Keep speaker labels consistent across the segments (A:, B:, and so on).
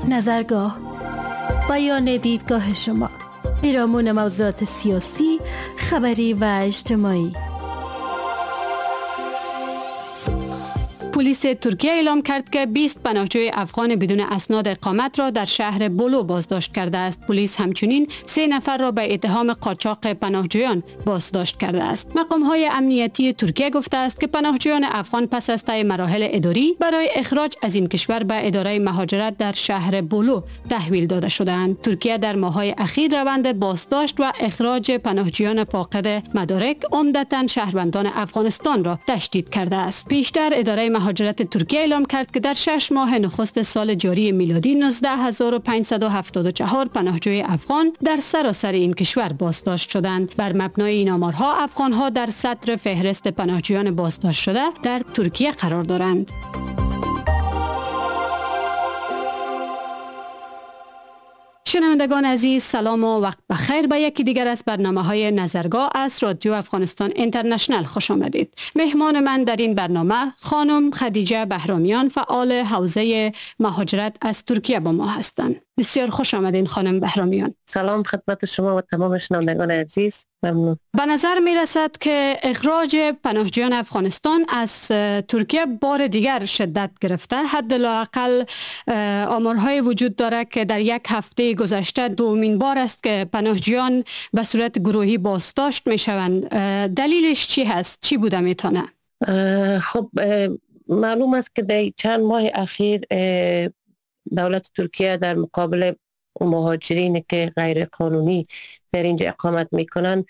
A: نظرگاه، بیان دیدگاه شما، پیرامون موضوعات سیاسی، خبری و اجتماعی.
B: پلیس ترکیه اعلام کرد که 20 پناهجوی افغان بدون اسناد اقامت را در شهر بولو بازداشت کرده است. پلیس همچنین 3 نفر را به اتهام قاچاق پناهجویان بازداشت کرده است. مقام‌های امنیتی ترکیه گفته است که پناهجویان افغان پس از طی مراحل اداری برای اخراج از این کشور به اداره مهاجرت در شهر بولو تحویل داده شدند. ترکیه در ماه‌های اخیر روند بازداشت و اخراج پناهجویان فاقد مدارک عمدتاً شهروندان افغانستان را تشدید کرده است. پیشتر اداره مهاجرت ترکیه اعلام کرد که در 6 ماه نخست سال جاری میلادی 19574 پناهجوی افغان در سراسر این کشور بازداشت شدند. بر مبنای این آمارها افغان‌ها در صدر فهرست پناهجویان بازداشت شده در ترکیه قرار دارند. شنوندگان عزیز، سلام و وقت بخیر. به یکی دیگر از برنامه‌های نظرگاه از رادیو افغانستان اینترنشنل خوش آمدید. مهمان من در این برنامه خانم خدیجه بهرامیان، فعال حوزه مهاجرت از ترکیه با ما هستند. بسیار خوش آمدین خانم بهرامیان.
C: سلام خدمت شما و تمام شنوندگان عزیز. ممنون.
B: به نظر می رسد که اخراج پناهجویان افغانستان از ترکیه بار دیگر شدت گرفته. حداقل آمارهای وجود داره که در یک هفته گذشته دومین بار است که پناهجویان به صورت گروهی بازداشت می شوند. دلیلش چی هست؟ چی بوده میتونه؟
C: خب معلوم است که در چند ماه اخیر دولت ترکیه در مقابل مهاجرین که غیر قانونی در اینجا اقامت میکنن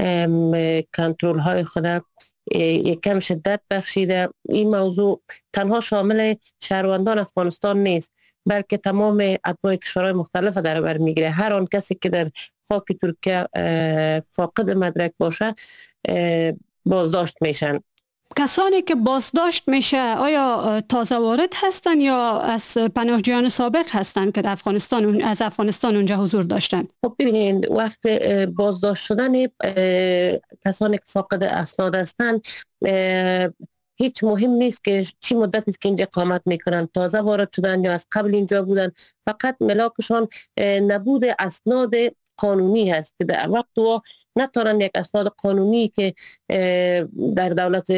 C: کنترل های خود یکم شدت بخشیده. این موضوع تنها شامل شهروندان افغانستان نیست، بلکه تمام اتباع کشورهای مختلف در بر میگیره. هر آن کسی که در خاک ترکیه فاقد مدرک باشه بازداشت میشن.
B: کسانی که بازداشت میشه آیا تازه وارد هستند یا از پناهجویان سابق هستند که از افغانستان اونجا حضور داشتند؟
C: خب ببینید، وقت بازداشت شدن کسانی که فاقد اسناد هستند هیچ مهم نیست که چی مدتی است که اینجا اقامت میکنن، تازه وارد شدن یا از قبل اینجا بودن. فقط ملاکشان نبود اسناد قانونی هست که در وقت و نتونن یک اسناد قانونی که در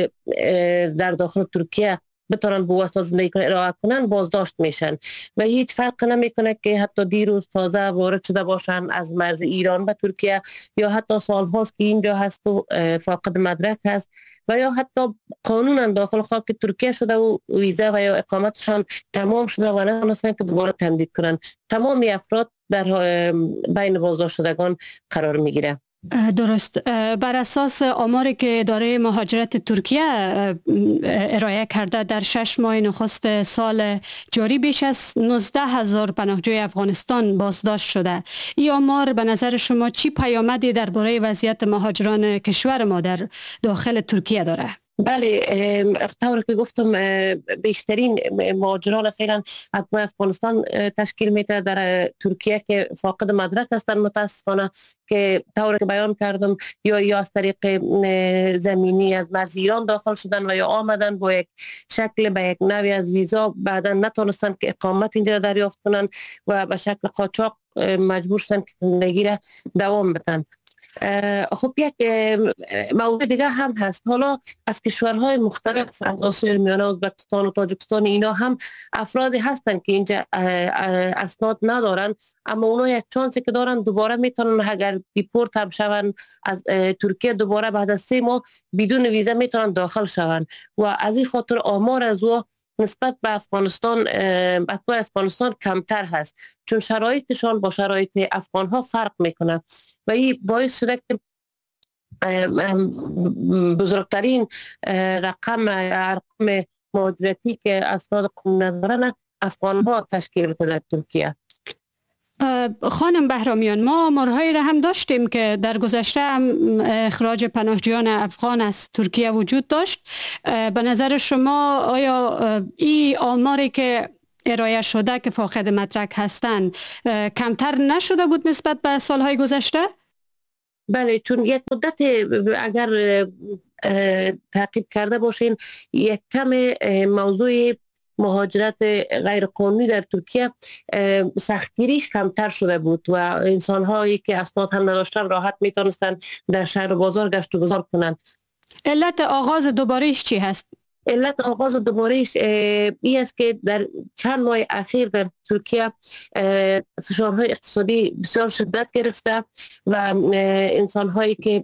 C: در داخل ترکیه بتونن به واسطه زندگی کنن ارائه کنن بازداشت میشن و هیچ فرق نمیکنه که حتی دیروز تازه وارد شده باشن از مرز ایران به ترکیه یا حتی سال هاست که اینجا هست و فاقد مدرک هست و یا حتی قانونا داخل خاک ترکیه شده و ویزا و یا اقامتشان تمام شده و نتونستن که دوباره تمدید کنن. تمام افراد در بین بازداشت شدگان قرار میگیره.
B: درست. بر اساس آماری که اداره مهاجرت ترکیه ارائه کرده در 6 ماه نخست سال جاری بیش از 19,000 پناهجوی افغانستان بازداشت شده. این آمار به نظر شما چی پیامدی درباره وضعیت مهاجران کشور ما در داخل ترکیه داره؟
C: بله، طوری که گفتم بیشترین مهاجران فعلا اتباع افغانستان تشکیل میده در ترکیه که فاقد مدرک هستند. متاسفانه که طوری که بیان کردم یا از طریق زمینی از مرز ایران داخل شدن و یا آمدن با یک شکل به یک نوعی از ویزا، بعدا نتونستن که اقامت اینجا دریافت کنن و به شکل قاچاق مجبور شدن که زندگی را دوام بدن. خب یک موضوع دیگه هم هست. حالا از کشورهای مختلف از آسیای میانه، ازبکستان و تاجیکستان، اینا هم افرادی هستن که اینجا اسناد ندارن، اما اونا یک چانسی که دارن دوباره میتونن اگر دیپورت هم شون از ترکیه دوباره بعد از 3 ماه بدون ویزا میتونن داخل شون و از این خاطر آمار از او نسبت به افغانستان کمتر هست، چون شرایطشان با شرایط افغان ها فرق میکنه و این باعث شده که بزرگترین ارقام مهاجرتی که اسناد قانونی ندارن افغان ها تشکیل در ترکیه.
B: خانم بهرامیان، ما آمارهایی را هم داشتیم که در گذشته هم اخراج پناهجویان افغان از ترکیه وجود داشت. به نظر شما آیا این آماری که ارائه شده که فاقد مدرک هستند کمتر نشده بود نسبت به سالهای گذشته؟
C: بله، چون یک مدت اگر تعقیب کرده باشین یک کم موضوع مهاجرت غیر قانونی در ترکیه سختگیریش کمتر شده بود و انسان هایی که اسناد هم نداشتن راحت میتونستن در شهر و بازار گشت و گذار کنن.
B: علت آغاز دوبارهش چی هست؟
C: علت آغاز دوبارهش این است که در چند ماه اخیر در ترکیه فشارهای اقتصادی بسیار شدت گرفته و انسان هایی که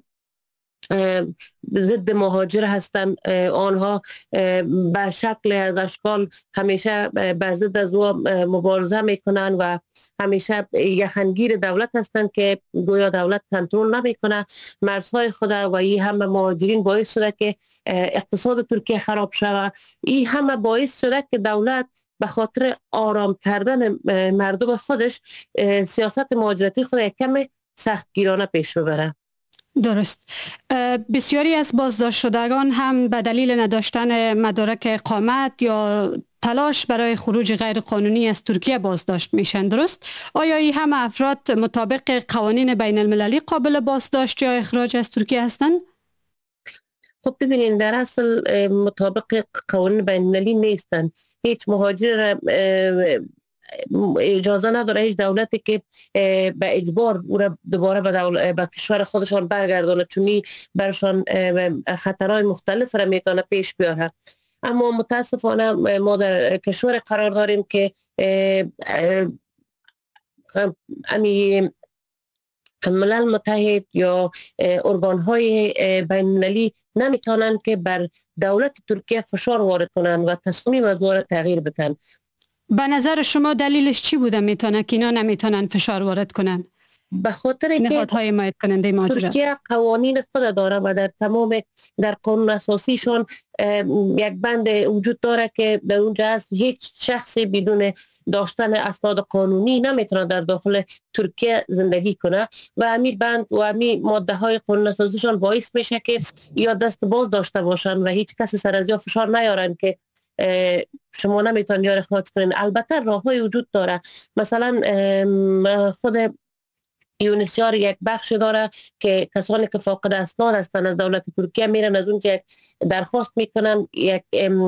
C: ضد مهاجر هستند آنها به شکل از اشکال همیشه به ضد از او مبارزه میکنن و همیشه یخنگیر دولت هستند که گویا دولت کنترل نمیکنه مرزهای خود و این همه مهاجرین باعث شده که اقتصاد ترکیه خراب شود. این همه باعث شده که دولت به خاطر آرام کردن مردم خودش سیاست مهاجرتی خود کم سختگیرانه پیش ببره.
B: درست. بسیاری از بازداشت شدگان هم به دلیل نداشتن مدارک اقامت یا تلاش برای خروج غیر قانونی از ترکیه بازداشت میشن، درست؟ آیا این همه افراد مطابق قوانین بین المللی قابل بازداشت یا اخراج از ترکیه هستند؟
C: خب ببینید در اصل مطابق قوانین بین المللی نیستند. هیچ مهاجر اجازه نداره هیچ دولتی که به اجبار او را دوباره به کشور خودشان برگردانه، چون برشان خطرهای مختلف را میتونه پیش بیاره. اما متاسفانه ما در کشور قرار داریم که ملل متحد یا ارگانهای بین المللی نمیتونن که بر دولت ترکیه فشار وارد کنن و تصمیم از او را تغییر بدن.
B: به نظر شما دلیلش چی بوده میتونه که اینا نمیتونن فشار وارد کنن؟
C: به خاطر که
B: نهادهای حمایت کننده مهاجرت
C: ترکیه قوانین خود داره و در قانون اساسیشون یک بند وجود داره که در اونجا هست هیچ شخصی بدون داشتن اسناد قانونی نمیتونه در داخل ترکیه زندگی کنه و همین بند و همین ماده های قانون اساسیشون باعث میشه که یا دست باز داشته باشن و هیچ کسی سر از جا فشار نیارن که شما نمیتونید یار اخراج کنین. البته راههای وجود داره، مثلا خود یونیسیار یک بخش داره که کسانی که فاقد اسناد هستند از دولت ترکیه میرن از اونجا درخواست میکنن یک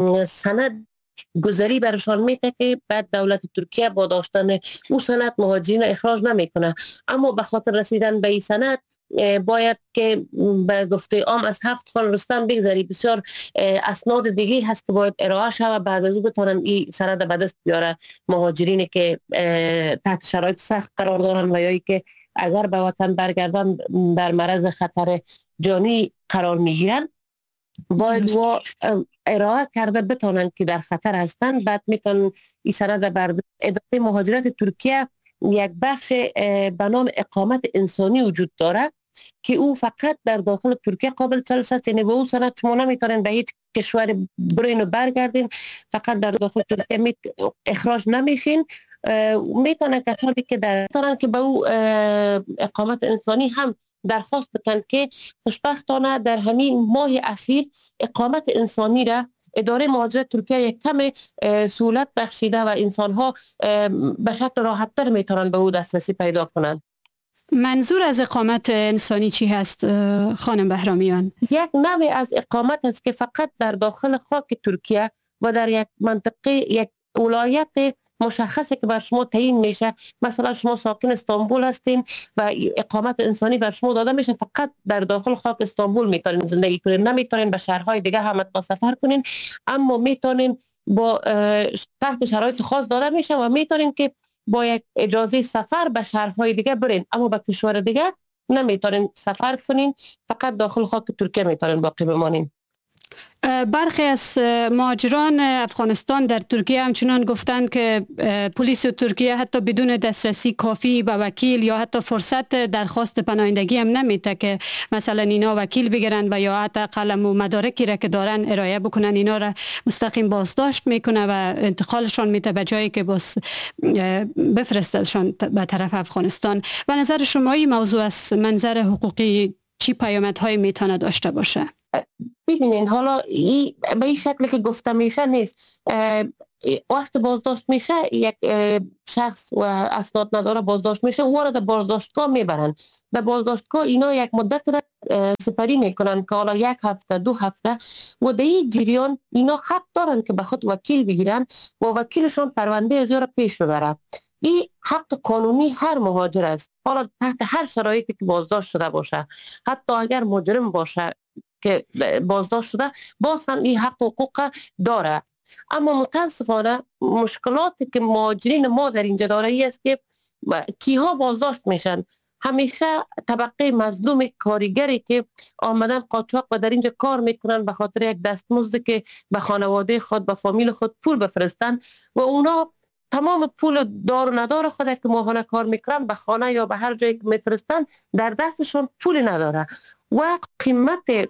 C: سند گذری برشان میده که بعد دولت ترکیه با داشتن اون سند مهاجرین اخراج نمیکنه. اما به خاطر رسیدن به این سند باید که به گفته عام از 7 خان رستم بگذاری. بسیار اسناد دیگه هست که باید ارائه شود بعد از او بتونن این سند به دست بیاره مهاجرینی که تحت شرایط سخت قرار دارن و یا که اگر به وطن برگردن در معرض خطر جانی قرار میگیرن باید و ارائه کرده بتونن که در خطر هستن. بعد میتونن این سند بر اداره مهاجرت ترکیه یک بخش به نام اقامت انسانی وجود داره که او فقط در داخل ترکیه قابل تلف است. یعنی به او سند شما نمیتونین به هیچ کشور برین و برگردین، فقط در داخل ترکیه اخراج نمیشین. میتونه کسانی که دارن که به او اقامت انسانی هم درخواست بتن که خوشبختانه در همین ماه اخیر اقامت انسانی را اداره مهاجرت ترکیه یک کم سهولت بخشیده و انسان‌ها به شکل راحت‌تر میتونن به او دسترسی پیدا کنند.
B: منظور از اقامت انسانی چی هست خانم بهرامیان؟
C: یک نوع از اقامت است که فقط در داخل خاک ترکیه و در یک منطقه یک ولایت مشخصه که بر شما تعیین میشه. مثلا شما ساکن استانبول هستین و اقامت انسانی بر شما داده میشه، فقط در داخل خاک استانبول میتونین زندگی کنین، نمیتونین به شهرهای دیگه هم سفر کنین، اما میتونین با تحت شرایط خاص داده میشه و میتونین که با یک اجازه سفر به شهرهای دیگه برین، اما به کشور دیگه نمیتونین سفر کنین، فقط داخل خاک ترکیه میتونین باقی بمانین.
B: برخی از مهاجران افغانستان در ترکیه همچنان گفتند که پلیس ترکیه حتی بدون دسترسی کافی به وکیل یا حتی فرصت درخواست پناهندگی هم نمیده که مثلا اینا وکیل بگیرن و یا حتی قلم و مدارکی را که دارن ارائه بکنن، اینا را مستقیم بازداشت میکنه و انتقالشان میده به جایی که بفرستشان به طرف افغانستان. به نظر شما این موضوع از منظر حقوقی چی پیامدهایی میتونه داشته باشه؟
C: ببینین حالا به این شکلی که گفته میشه نیست. وقت بازداشت میشه یک شخص و اسناد نداره بازداشت میشه وارد بازداشتگاه میبرن. در بازداشتگاه اینا یک مدت سپری میکنن که حالا 1 هفته 2 هفته و در این جریان اینا حق دارن که به خود وکیل بگیرن و وکیلشون پرونده از را پیش ببره. این حق قانونی هر مهاجر است، حالا تحت هر شرایطی که بازداشت شده باشه، حتی اگر مجرم باشه که بازداشت شده باز هم این حق و حقوق داره. اما متاسفانه مشکلاتی که مهاجرین ما در اینجا داره ای است که کیها بازداشت میشن؟ همیشه طبقه مظلوم کارگری که آمدن قاچاق و در اینجا کار میکنن به خاطر یک دستمزد که به خانواده خود به فامیل خود پول بفرستن و اونا تمام پول دار و ندار خود که ماهانه کار میکنن به خانه یا به هر جایی که میفرستن در دستشون پول نداره و قیمت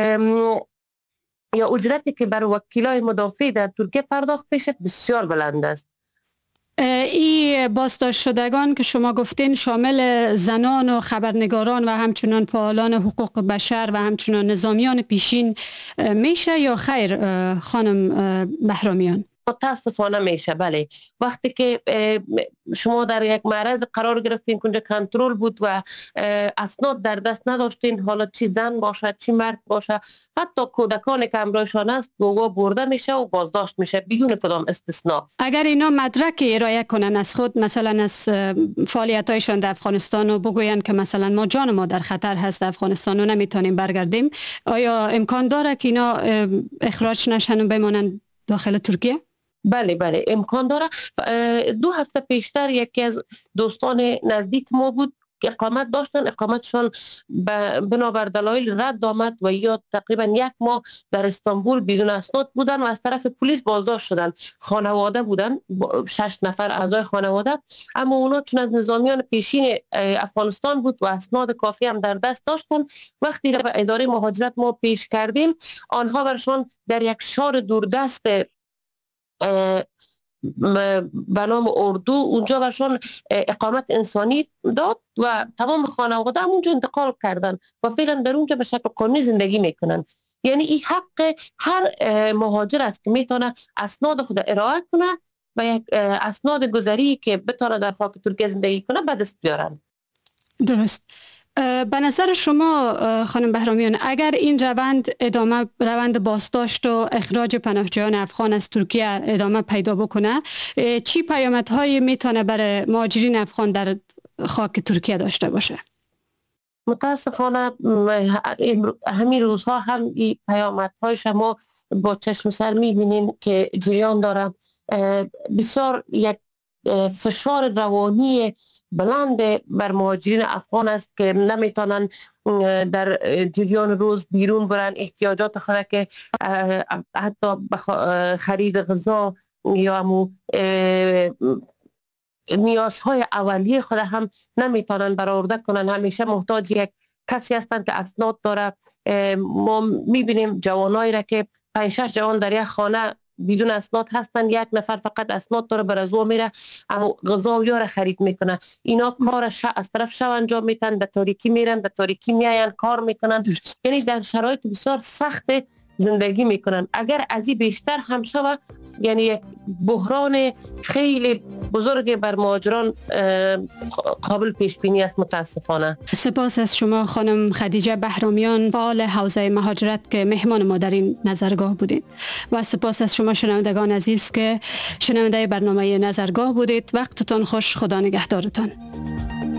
C: یا اجرتی که بر وکیلای مدافع در ترکیه پرداخت میشه بسیار بلند است.
B: این بازداشت شدگان که شما گفتین شامل زنان و خبرنگاران و همچنان فعالان حقوق بشر و همچنان نظامیان پیشین میشه یا خیر خانم بهرامیان؟
C: متاسفانه میشه. بله، وقتی که شما در یک معرض قرار گرفتین که اونجا کنترل بود و اسناد در دست نداشتین، حالا چی زن باشه چی مرد باشه، حتی کودکانی که همراهشان است گواه برده میشه و بازداشت میشه بدون کدام استثناء.
B: اگر اینا مدرک ارائه کنن از خود، مثلا از فعالیتایشان در افغانستان و بگوین که مثلا ما جان ما در خطر هست در افغانستان و نمیتونیم برگردیم، آیا امکان داره که اینا اخراج نشن و بمانن داخل ترکیه؟
C: بله امکان داره. 2 هفته پیشتر یکی از دوستان نزدیک ما بود که اقامت داشتن، اقامتشان بنابر دلایل رد آمد و یا تقریبا 1 ماه در استانبول بدون اسناد بودن و از طرف پلیس بازداشت شدن. خانواده بودن، 6 نفر اعضای خانواده، اما اونا چون از نظامیان پیشین افغانستان بود و اسناد کافی هم در دست داشتن، وقتی به اداره مهاجرت ما پیش کردیم آنها برشان در یک شهر دوردست به نام اردو اونجا برشان اقامت انسانی داد و تمام خانواده هم اونجا انتقال کردن و فعلا در اونجا به شکل قانونی زندگی میکنن. یعنی این حق هر مهاجر است که میتونه اسناد خود ارائه کنه و یک اسناد گذری که بتونه در خاک ترکیه زندگی کنه به دست بیارن.
B: درست. به نظر شما خانم بهرامیان اگر این روند بازداشت و اخراج پناهجویان افغان از ترکیه ادامه پیدا بکنه، چی پیامدهایی میتونه برای مهاجرین افغان در خاک ترکیه داشته باشه؟
C: متاسفانه همین روزها هم این پیامدهایش ما با چشم سر میبینیم که جریان داره. بسیار یک فشار روانی بلند بر مهاجرین افغان است که نمیتونن در جریان روز بیرون برن، احتیاجات خود که حتی خرید غذا یا نیازهای اولیه خود هم نمیتونن برآورده کنن. همیشه محتاج یک کسی هستند که اسناد داره. ما میبینیم جوانایی را که 5-6 جوان در یک خانه بدون اسناد هستن، 1 نفر فقط اسناد داره بر از میره اما غذا و یار خرید میکنه. اینا کار از طرف شب انجام میتن، در تاریکی میرن، در تاریکی میاین کار میکنن، یعنی در شرایط بسیار سخت زندگی میکنن. اگر از این بیشتر هم شود یعنی یک بحران خیلی بزرگ بر مهاجران قابل پیش بینی است متاسفانه.
B: سپاس از شما خانم خدیجه بهرامیان، فعال حوزه مهاجرت که مهمان ما در این نظرگاه بودید، و سپاس از شما شنوندگان عزیز که شنونده برنامه نظرگاه بودید. وقتتان خوش، خدا نگهدارتان.